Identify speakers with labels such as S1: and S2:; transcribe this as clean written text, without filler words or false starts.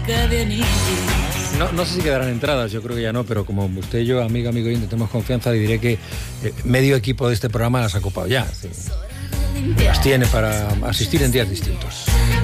S1: No sé si quedarán entradas, yo creo que ya no, pero como usted y yo, amigo y tenemos confianza, le diré que medio equipo de este programa las ha copado ya. Sí. Las tiene para asistir en días distintos.